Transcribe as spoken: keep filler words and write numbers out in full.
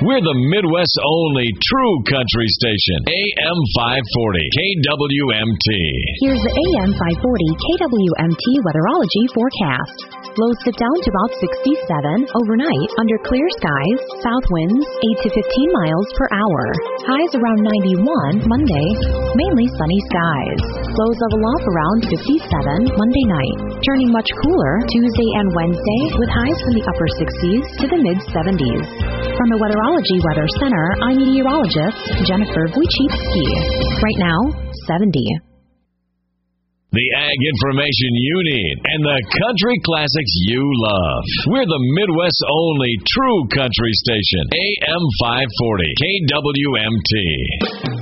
We're the Midwest's only true country station. A M five forty, K W M T. Here's the A M five forty K W M T weatherology forecast. Lows dip down to about sixty-seven overnight under clear skies. South winds eight to fifteen miles per hour. Highs around ninety-one Monday. Mainly sunny skies. Lows level off around fifty-seven Monday night. Turning much cooler Tuesday and Wednesday with highs from the upper sixties to the mid seventies. From the Weatherology Weather Center, I'm meteorologist Jennifer Wojcicki. Right now, seventy. The ag information you need and the country classics you love. We're the Midwest's only true country station. A M five forty, K W M T.